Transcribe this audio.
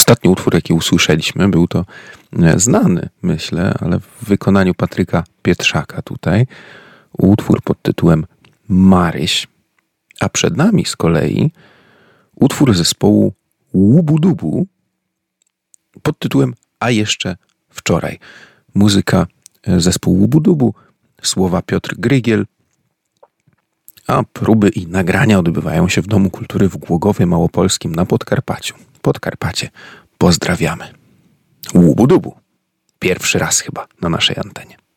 Ostatni utwór, jaki usłyszeliśmy, był to znany, myślę, ale w wykonaniu Patryka Pietrzaka tutaj. Utwór pod tytułem Maryś. A przed nami z kolei utwór zespołu Łubu-Dubu pod tytułem A jeszcze wczoraj. Muzyka zespołu Łubu-Dubu, słowa Piotr Grygiel, a próby i nagrania odbywają się w Domu Kultury w Głogowie Małopolskim na Podkarpaciu. Podkarpacie pozdrawiamy. Łubu-Dubu. Pierwszy raz chyba na naszej antenie.